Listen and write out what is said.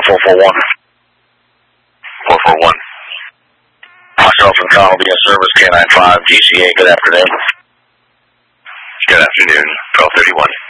441. 441. Myself and Con will be in service, K95 GCA. Good afternoon. Good afternoon, 1231.